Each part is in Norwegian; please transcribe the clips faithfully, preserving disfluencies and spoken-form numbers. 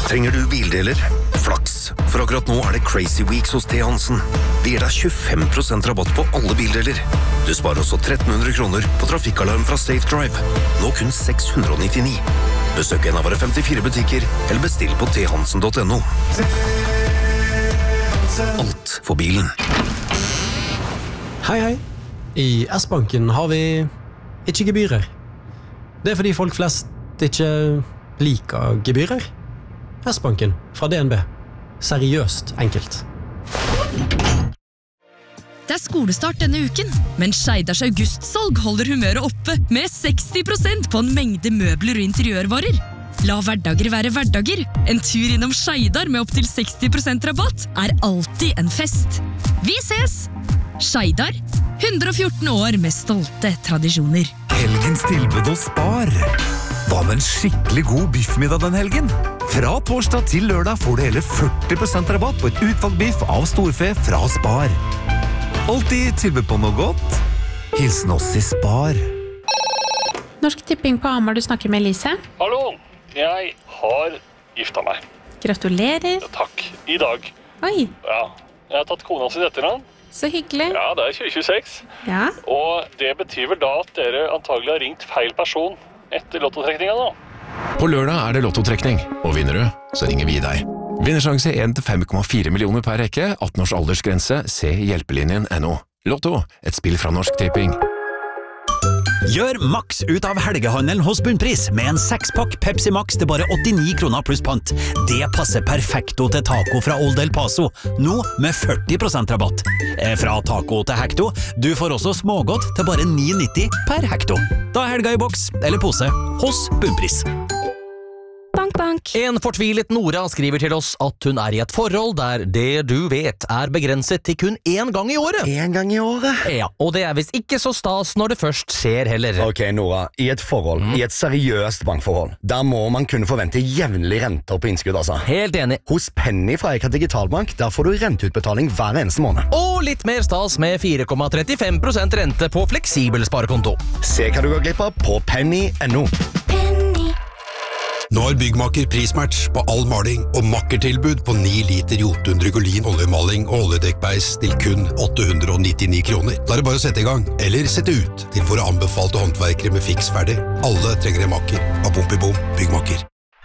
Trenger du bildeler? Flaks, for akkurat nå er det Crazy Weeks hos T. Hansen. Det gir deg tjuefem prosent rabatt på alle bildeler. Du sparer også tretten hundre kroner på trafikkalarm fra Safe Drive. Nå kun seks hundre nittini. Besøk en av våre femtifire butikker, eller bestill på t hansen punktum n o. Alt for bilen. Hei, hei. I S-banken har vi ikke gebyrer. Det er fordi folk flest ikke liker gebyrer. S-banken fra D N B. Seriøst enkelt. Det er skolestart denne uken, men Skeidars augustsalg holder humøret oppe med seksti prosent på en mengde møbler og interiørvarer. La hverdager være hverdager. En tur innom Skeidar med opp til seksti prosent rabatt er alltid en fest. Vi ses! Skeidar, hundre og fjorten år med stolte tradisjoner. Helgens tilbud hos Spar. Hva med en skikkelig god biffmiddag den helgen? Fra torsdag til lørdag får du hele førti prosent rabatt på et utvalgt biff av storfe fra Spar. Alltid tilbud på noe godt. Hilsen oss i Spar. Norsk Tipping på Hamar, du snakker med Elise. Hallo, jeg har gifta meg. Gratulerer. Ja, takk, i dag. Oi. Ja, jeg har tatt kona sitt etternavn. Så hyggelig. Ja, det er tjue tjueseks. Ja. Og det betyr vel da at dere antagelig har ringt feil person etter lottotrekninga da. På lørdag er det lottotrekning, og vinner du, så ringer vi deg. Vinnersjanse en til fem komma fire millioner per rekke, atten års aldersgrense, se hjelpelinjen punktum n o. Lotto, et spill fra Norsk Tipping. Gjør maks ut av helgehandelen hos Bunnpris med en sekspakk Pepsi Max til bare åttini kroner pluss pant. Det passer perfekto til taco fra Old El Paso, nå med førti prosent rabatt. Fra taco til hekto, du får også smågodt til bare ni nitti per hekto. Da er helga i boks eller pose hos Bunnpris. Bank, bank. En fortvilet Nora skriver til oss at hun er i et forhold der det du vet er begrenset til kun én gang i året. En gang i året? Ja, og det er vist ikke så stas når det først skjer heller. Ok, Nora, i et forhold, mm. i et seriøst bankforhold, der må man kunne forvente jevnlig renter på innskudd, altså. Helt enig. Hos Penny fra Eika Digitalbank, der får du renteutbetaling hver eneste måned. Og litt mer stas med fire komma trettifem prosent rente på fleksibel sparekonto. Se hva du går glipp av på penny punktum n o. Nå har Byggmaker prismatch på all maling og makkertilbud på ni liter Jotun Drygolin oljemaling og oljedekkbeis til kun åtte hundre nittini kroner. Da er det bare å sette i gang, eller sette ut til våre anbefalte håndverkere med fiks ferdig. Alle trenger en makker. Av bom i bom, Byggmaker.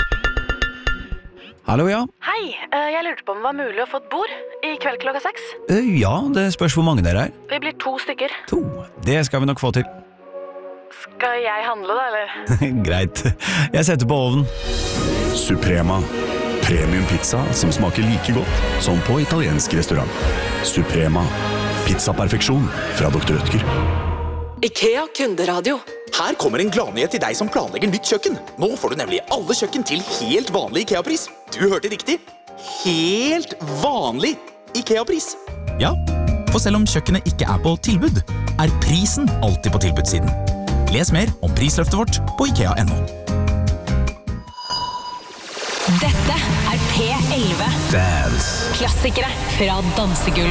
Hallo, ja. Hei, jeg lurte på om det var mulig å få et bord i kveld klokka seks. Ja, det spørs hvor mange dere er. Vi blir to stykker. To, det skal vi nok få til. Skal jeg handle da, eller? Greit, jeg setter på ovnen. Suprema. Premium pizza som smaker like godt som på italiensk restaurant. Suprema. Pizza-perfeksjon fra doktor Rødtger. IKEA kunderadio. Her kommer en gladnyhet til deg som planlegger nytt kjøkken. Nå får du nemlig alle kjøkken til helt vanlig IKEA-pris. Du hørte riktig. Helt vanlig IKEA-pris. Ja, for selv om kjøkkenet ikke er på tilbud, er prisen alltid på tilbudssiden. Les mer om prisløftet vårt på ikea punktum n o. Dette er P elleve. Dance. Klassikere fra dansegulv.